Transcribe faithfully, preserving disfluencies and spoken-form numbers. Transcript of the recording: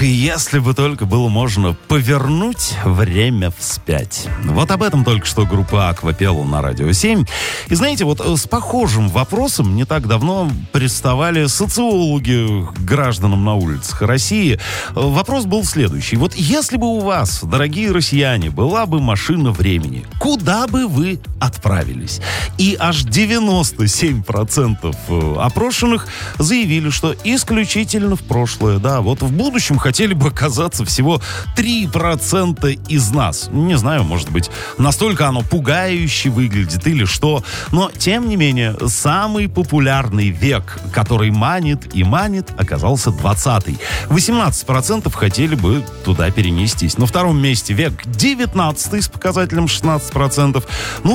Эх, если бы только было можно повернуть время вспять. Вот об этом только что группа «Аква» пела на Радио семь. И знаете, вот с похожим вопросом не так давно приставали социологи к гражданам на улицах России. Вопрос был следующий. Вот если бы у вас, дорогие россияне, была бы машина времени, куда бы вы отправились? И аж девяносто семь процентов опрошенных заявили, что исключительно в прошлое. Да, вот в будущем хотели бы оказаться всего три процента из нас. Не знаю, может быть, настолько оно пугающе выглядит или что. Но, тем не менее, самый популярный век, который манит и манит, оказался двадцатый. восемнадцать процентов хотели бы туда перенестись. На втором месте век девятнадцатый с показателем шестнадцать процентов. Ну,